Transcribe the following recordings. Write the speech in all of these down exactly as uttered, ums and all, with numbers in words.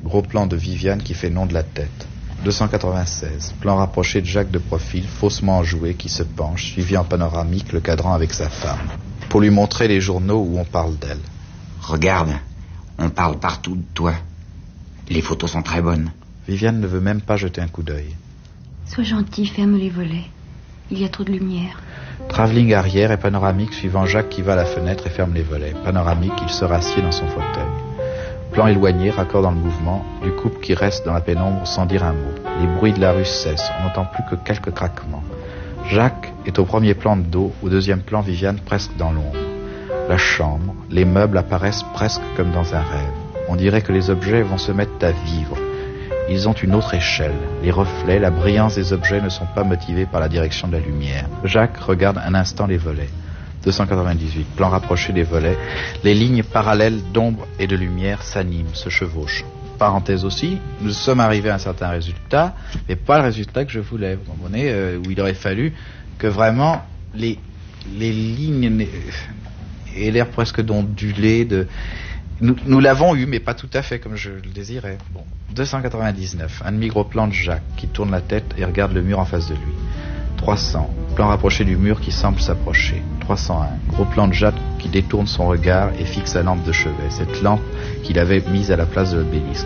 Gros plan de Viviane qui fait nom de la tête. deux cent quatre-vingt-seize. Plan rapproché de Jacques de profil, faussement enjoué, qui se penche, suivi en panoramique le cadran avec sa femme. Pour lui montrer les journaux où on parle d'elle. Regarde, on parle partout de toi. Les photos sont très bonnes. Viviane ne veut même pas jeter un coup d'œil. Sois gentil, ferme les volets. Il y a trop de lumière. Travelling arrière et panoramique suivant Jacques qui va à la fenêtre et ferme les volets. Panoramique, il se rassied dans son fauteuil. Plan éloigné, raccord dans le mouvement, du couple qui reste dans la pénombre sans dire un mot. Les bruits de la rue cessent, on n'entend plus que quelques craquements. Jacques est au premier plan de dos, au deuxième plan Viviane presque dans l'ombre. La chambre, les meubles apparaissent presque comme dans un rêve. On dirait que les objets vont se mettre à vivre. Ils ont une autre échelle. Les reflets, la brillance des objets ne sont pas motivés par la direction de la lumière. Jacques regarde un instant les volets. deux cent quatre-vingt-dix-huit. Plan rapproché des volets. Les lignes parallèles d'ombre et de lumière s'animent, se chevauchent. Parenthèse aussi, nous sommes arrivés à un certain résultat, mais pas le résultat que je voulais. Vous comprenez, euh, où il aurait fallu que vraiment les, les lignes aient l'air presque d'onduler, de... Nous, nous l'avons eu, mais pas tout à fait comme je le désirais. Bon. deux cent quatre-vingt-dix-neuf. Un demi-gros plan de Jacques qui tourne la tête et regarde le mur en face de lui. trois cents. Plan rapproché du mur qui semble s'approcher. trois cent un. Gros plan de Jacques qui détourne son regard et fixe la lampe de chevet. Cette lampe qu'il avait mise à la place de l'obélisque.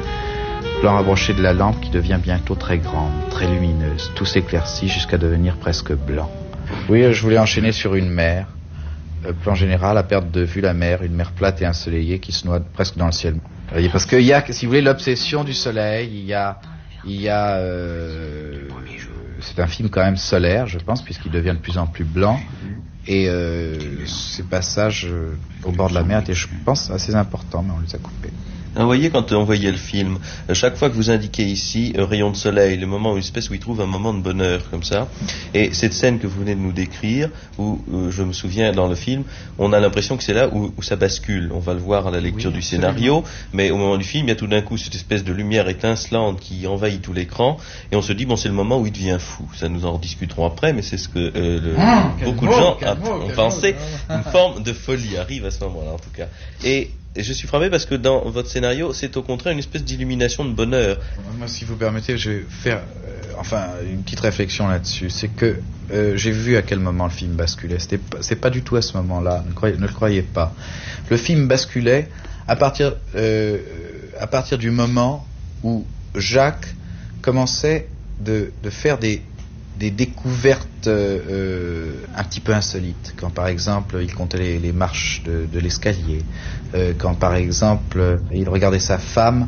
Plan rapproché de la lampe qui devient bientôt très grande, très lumineuse. Tout s'éclaircit jusqu'à devenir presque blanc. Oui, je voulais enchaîner sur une mer. Euh, plan général, à perte de vue la mer, une mer plate et ensoleillée qui se noie presque dans le ciel. Vous voyez, parce qu'il y a, si vous voulez, l'obsession du soleil, il y a... Il y a euh, c'est un film quand même solaire, je pense, puisqu'il devient de plus en plus blanc. Et euh, ces passages euh, au bord de la mer étaient, je pense, assez importants, mais on les a coupés. Vous voyez, quand on voyait le film, chaque fois que vous indiquez ici un rayon de soleil, le moment, une espèce où il trouve un moment de bonheur, comme ça, et cette scène que vous venez de nous décrire, où euh, je me souviens dans le film, on a l'impression que c'est là où, où ça bascule. On va le voir à la lecture oui, du scénario, mais au moment du film, il y a tout d'un coup cette espèce de lumière étincelante qui envahit tout l'écran, et on se dit, bon, c'est le moment où il devient fou. Ça, nous en rediscuterons après, mais c'est ce que euh, le, ah, beaucoup de gens a, ont pensé. Une forme de folie arrive à ce moment-là, en tout cas. Et Et je suis frappé parce que dans votre scénario, c'est au contraire une espèce d'illumination de bonheur. Moi, si vous permettez, je vais faire euh, enfin une petite réflexion là-dessus. C'est que euh, j'ai vu à quel moment le film basculait. C'était pas, c'est pas du tout à ce moment-là. Ne, croyez, ne le croyez pas. Le film basculait à partir euh, à partir du moment où Jacques commençait de, de faire des des découvertes euh, un petit peu insolites, quand par exemple il comptait les, les marches de, de l'escalier, euh, quand par exemple il regardait sa femme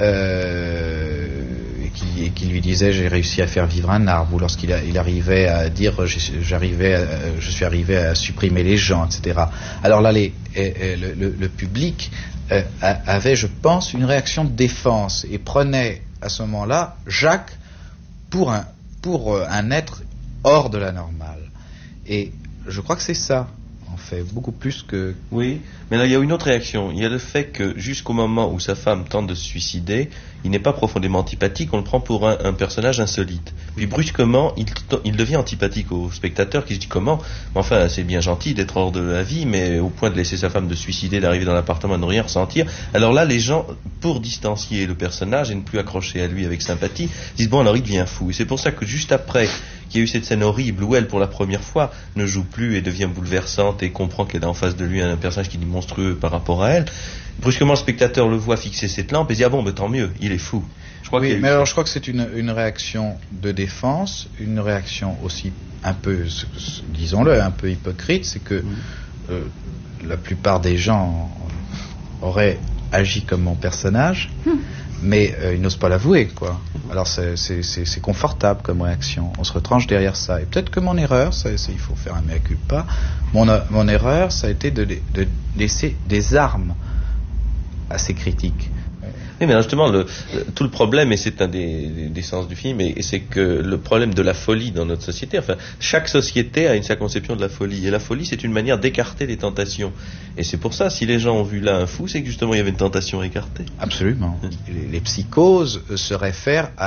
euh, et, qui, et qui lui disait j'ai réussi à faire vivre un arbre, ou lorsqu'il a, il arrivait à dire j'arrivais à, je suis arrivé à supprimer les gens, et cetera. Alors là les, le, le, le public euh, avait, je pense, une réaction de défense et prenait à ce moment-là Jacques pour un pour un être hors de la normale. Et je crois que c'est ça, en fait, beaucoup plus que... Oui, mais là, il y a une autre réaction. Il y a le fait que jusqu'au moment où sa femme tente de se suicider, il n'est pas profondément antipathique, on le prend pour un, un personnage insolite. Puis brusquement, il, il devient antipathique au spectateur qui se dit comment, mais enfin, c'est bien gentil d'être hors de la vie, mais au point de laisser sa femme de se suicider, d'arriver dans l'appartement et de ne rien ressentir. Alors là, les gens, pour distancier le personnage et ne plus accrocher à lui avec sympathie, disent bon, alors il devient fou. Et c'est pour ça que juste après qu'il y a eu cette scène horrible où elle, pour la première fois, ne joue plus et devient bouleversante et comprend qu'elle a en face de lui un personnage qui est monstrueux par rapport à elle, brusquement le spectateur le voit fixer cette lampe et se dit ah bon, ben tant mieux, il est fou. Je crois oui, mais alors je crois que c'est une, une réaction de défense, une réaction aussi un peu, disons-le, un peu hypocrite, c'est que oui. euh, la plupart des gens auraient agi comme mon personnage, hum. mais euh, ils n'osent pas l'avouer, quoi. Alors c'est, c'est, c'est, c'est confortable comme réaction. On se retranche derrière ça. Et peut-être que mon erreur, ça, c'est, il faut faire un mea culpa, mon, mon erreur, ça a été de, de laisser des armes à ces critiques. Oui, mais justement, le, le, tout le problème, et c'est un des, des, des sens du film, et, et c'est que le problème de la folie dans notre société, enfin, chaque société a une sa conception de la folie, et la folie, c'est une manière d'écarter les tentations. Et c'est pour ça, si les gens ont vu là un fou, c'est que justement, il y avait une tentation écartée. Absolument. les, les psychoses se réfèrent à,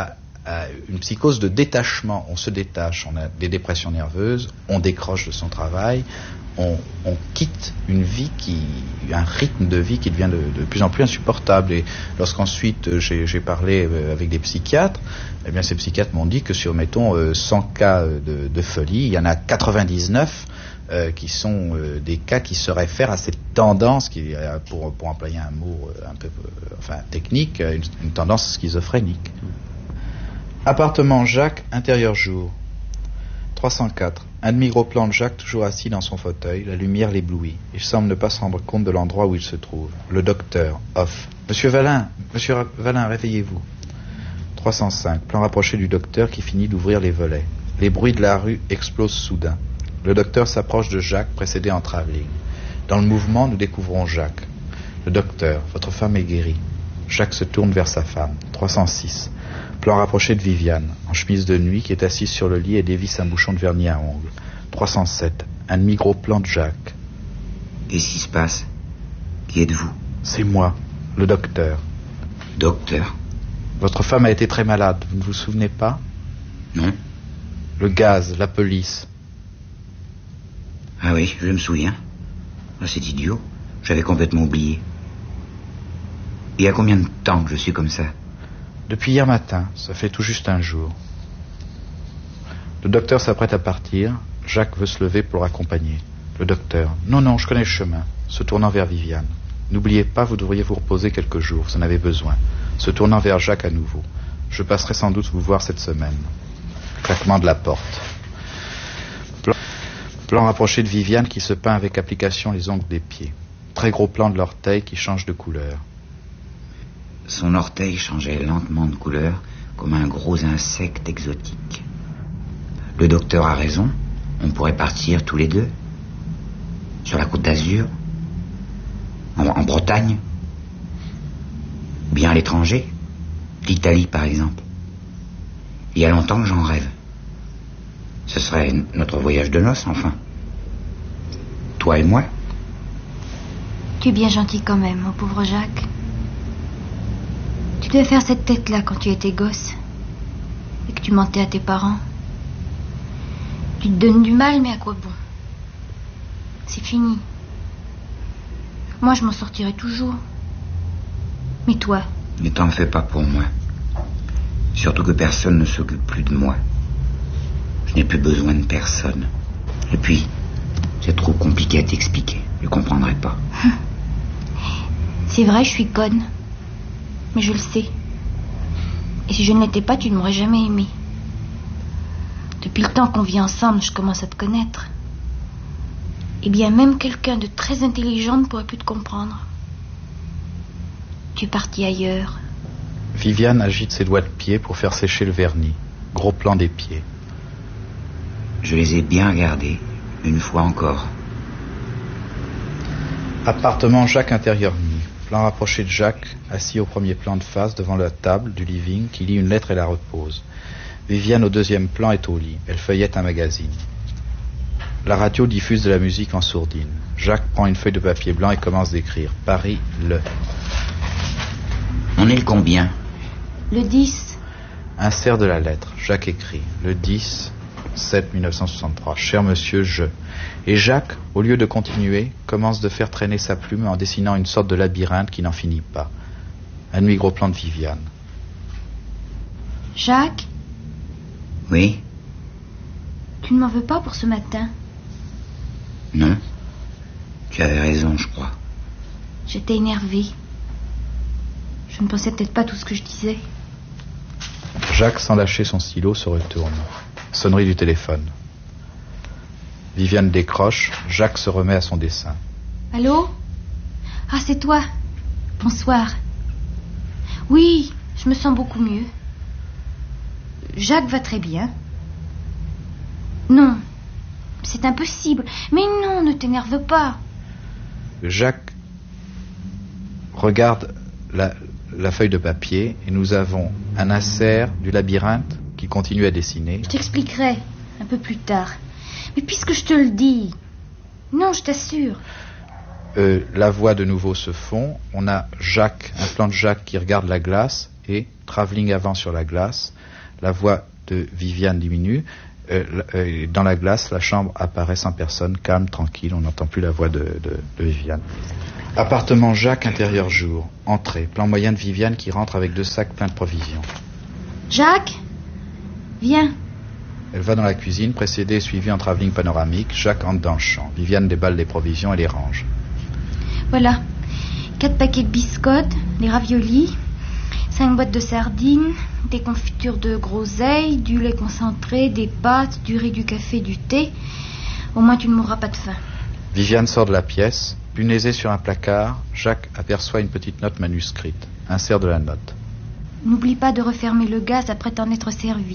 a une psychose de détachement. On se détache, on a des dépressions nerveuses, on décroche de son travail, on, on quitte une vie qui, un rythme de vie qui devient de, de plus en plus insupportable. Et lorsqu'ensuite j'ai, j'ai parlé avec des psychiatres, eh bien ces psychiatres m'ont dit que sur, mettons, cent cas de, de folie, il y en a quatre-vingt-dix-neuf euh, qui sont euh, des cas qui se réfèrent à cette tendance, qui, pour, pour employer un mot un peu euh, enfin, technique, une, une tendance schizophrénique. Appartement Jacques, intérieur jour. trois cent quatre. Un demi-gros plan de Jacques, toujours assis dans son fauteuil, la lumière l'éblouit. Il semble ne pas se rendre compte de l'endroit où il se trouve. Le docteur, off. Monsieur Valin, monsieur Valin, réveillez-vous. trois cent cinq. Plan rapproché du docteur qui finit d'ouvrir les volets. Les bruits de la rue explosent soudain. Le docteur s'approche de Jacques, précédé en travelling. Dans le mouvement, nous découvrons Jacques. Le docteur, votre femme est guérie. Jacques se tourne vers sa femme. trois cent six. Plan rapproché de Viviane, en chemise de nuit, qui est assise sur le lit et dévisse un bouchon de vernis à ongles. trois cent sept. Un demi-gros plan de Jacques. Qu'est-ce qui se passe? Qui êtes-vous? C'est moi, le docteur. Docteur? Votre femme a été très malade, vous ne vous souvenez pas? Non. Le gaz, la police. Ah oui, je me souviens. Ah, c'est idiot, j'avais complètement oublié. Il y a combien de temps que je suis comme ça? Depuis hier matin, ça fait tout juste un jour. Le docteur s'apprête à partir. Jacques veut se lever pour le raccompagner. Le docteur, non, non, je connais le chemin, se tournant vers Viviane. N'oubliez pas, vous devriez vous reposer quelques jours, vous en avez besoin. Se tournant vers Jacques à nouveau. Je passerai sans doute vous voir cette semaine. Claquement de la porte. Plan, plan rapproché de Viviane qui se peint avec application les ongles des pieds. Très gros plan de l'orteil qui change de couleur. Son orteil changeait lentement de couleur comme un gros insecte exotique. Le docteur a raison, on pourrait partir tous les deux. Sur la côte d'Azur, en, en Bretagne, bien à l'étranger, l'Italie par exemple. Il y a longtemps que j'en rêve. Ce serait notre voyage de noces, enfin. Toi et moi. Tu es bien gentil quand même, mon pauvre Jacques. Tu devais faire cette tête-là quand tu étais gosse et que tu mentais à tes parents. Tu te donnes du mal, mais à quoi bon? C'est fini. Moi, je m'en sortirai toujours. Mais toi? Ne t'en fais pas pour moi. Surtout que personne ne s'occupe plus de moi. Je n'ai plus besoin de personne. Et puis, c'est trop compliqué à t'expliquer. Je ne comprendrai pas. C'est vrai, je suis conne. Mais je le sais. Et si je ne l'étais pas, tu ne m'aurais jamais aimé. Depuis le temps qu'on vit ensemble, je commence à te connaître. Et bien même quelqu'un de très intelligent ne pourrait plus te comprendre. Tu es parti ailleurs. Viviane agite ses doigts de pied pour faire sécher le vernis. Gros plan des pieds. Je les ai bien regardés, une fois encore. Appartement Jacques, intérieur nuit. Plan rapproché de Jacques, assis au premier plan de face devant la table du living, qui lit une lettre et la repose. Viviane, au deuxième plan, est au lit. Elle feuillette un magazine. La radio diffuse de la musique en sourdine. Jacques prend une feuille de papier blanc et commence d'écrire. Paris, le... On est le combien? Le dix. Insert de la lettre. Jacques écrit. Le dix, sept mille neuf cent soixante-trois. Cher monsieur, je... Et Jacques, au lieu de continuer, commence de faire traîner sa plume en dessinant une sorte de labyrinthe qui n'en finit pas. Un demi-gros plan de Viviane. Jacques? Oui? Tu ne m'en veux pas pour ce matin? Non. Tu avais raison, je crois. J'étais énervée. Je ne pensais peut-être pas tout ce que je disais. Jacques, sans lâcher son stylo, se retourne. Sonnerie du téléphone. Viviane décroche. Jacques se remet à son dessin. Allô? Ah, c'est toi. Bonsoir. Oui, je me sens beaucoup mieux. Jacques va très bien. Non, c'est impossible. Mais non, ne t'énerve pas. Jacques regarde la, la feuille de papier et nous avons un insert du labyrinthe qui continue à dessiner. Je t'expliquerai un peu plus tard. Mais puisque je te le dis... Non, je t'assure. Euh, la voix de nouveau se fond. On a Jacques, un plan de Jacques qui regarde la glace et travelling avant sur la glace. La voix de Viviane diminue. Euh, euh, dans la glace, la chambre apparaît sans personne, calme, tranquille. On n'entend plus la voix de, de, de Viviane. Appartement Jacques, intérieur jour. Entrée. Plan moyen de Viviane qui rentre avec deux sacs pleins de provisions. Jacques, viens. Elle va dans la cuisine, précédée et suivie en travelling panoramique. Jacques entre dans le champ. Viviane déballe les provisions et les range. Voilà. Quatre paquets de biscottes, des raviolis, cinq boîtes de sardines, des confitures de groseille, du lait concentré, des pâtes, du riz, du café, du thé. Au moins tu ne mourras pas de faim. Viviane sort de la pièce. Punaisée sur un placard, Jacques aperçoit une petite note manuscrite. Insert de la note. N'oublie pas de refermer le gaz après t'en être servi.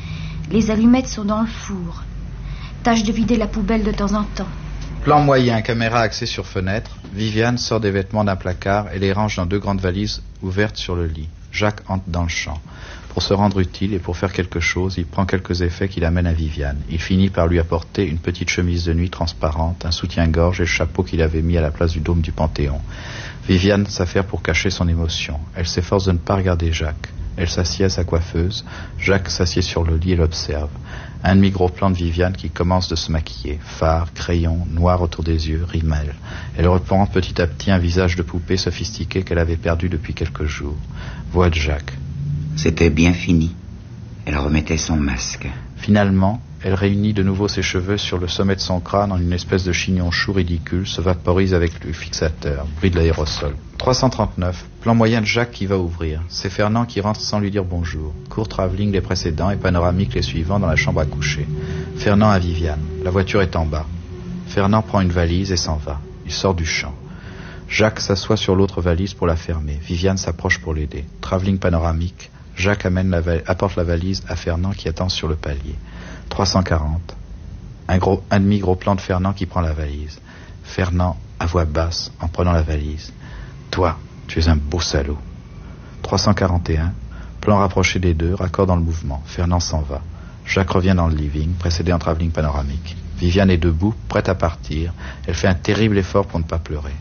Les allumettes sont dans le four. Tâche de vider la poubelle de temps en temps. Plan moyen, caméra axée sur fenêtre. Viviane sort des vêtements d'un placard et les range dans deux grandes valises ouvertes sur le lit. Jacques entre dans le champ. Pour se rendre utile et pour faire quelque chose, il prend quelques effets qu'il amène à Viviane. Il finit par lui apporter une petite chemise de nuit transparente, un soutien-gorge et le chapeau qu'il avait mis à la place du dôme du Panthéon. Viviane s'affaire pour cacher son émotion. Elle s'efforce de ne pas regarder Jacques. Elle s'assied à sa coiffeuse. Jacques s'assied sur le lit et l'observe. Un demi-gros plan de Viviane qui commence de se maquiller. Fard, crayon, noir autour des yeux, rimel. Elle reprend petit à petit un visage de poupée sophistiqué qu'elle avait perdu depuis quelques jours. Voix de Jacques. C'était bien fini. Elle remettait son masque. Finalement, elle réunit de nouveau ses cheveux sur le sommet de son crâne en une espèce de chignon chou ridicule, se vaporise avec le fixateur. Bruit de l'aérosol. trois cent trente-neuf. Plan moyen de Jacques qui va ouvrir. C'est Fernand qui rentre sans lui dire bonjour. Court travelling les précédents et panoramique les suivants dans la chambre à coucher. Fernand à Viviane. La voiture est en bas. Fernand prend une valise et s'en va. Il sort du champ. Jacques s'assoit sur l'autre valise pour la fermer. Viviane s'approche pour l'aider. Travelling panoramique. Jacques amène la va- apporte la valise à Fernand qui attend sur le palier. trois cent quarante. Un, gros, un demi-gros plan de Fernand qui prend la valise. Fernand, à voix basse, en prenant la valise. Toi, tu es un beau salaud. trois cent quarante et un. Plan rapproché des deux, raccord dans le mouvement. Fernand s'en va. Jacques revient dans le living, précédé en travelling panoramique. Viviane est debout, prête à partir. Elle fait un terrible effort pour ne pas pleurer.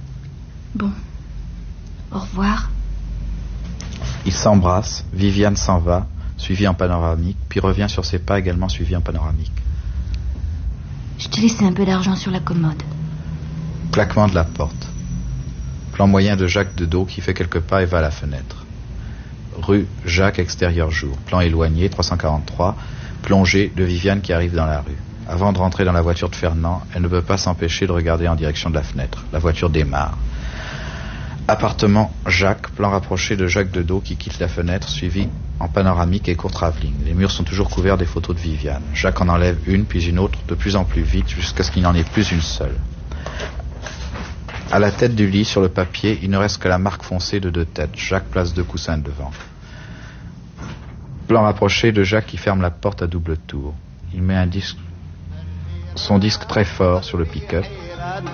Bon. Au revoir. Ils s'embrassent. Viviane s'en va, suivie en panoramique, puis revient sur ses pas également suivie en panoramique. Je t'ai laissé un peu d'argent sur la commode. Claquement de la porte. Plan moyen de Jacques de dos qui fait quelques pas et va à la fenêtre. Rue Jacques, extérieur jour. Plan éloigné, trois cent quarante-trois. Plongée de Viviane qui arrive dans la rue. Avant de rentrer dans la voiture de Fernand, elle ne peut pas s'empêcher de regarder en direction de la fenêtre. La voiture démarre. Appartement Jacques, plan rapproché de Jacques de dos qui quitte la fenêtre, suivi en panoramique et court travelling. Les murs sont toujours couverts des photos de Viviane. Jacques en enlève une, puis une autre, de plus en plus vite, jusqu'à ce qu'il n'en ait plus une seule. À la tête du lit, sur le papier, il ne reste que la marque foncée de deux têtes. Jacques place deux coussins devant. Plan rapproché de Jacques qui ferme la porte à double tour. Il met un disque, son disque très fort sur le pick-up.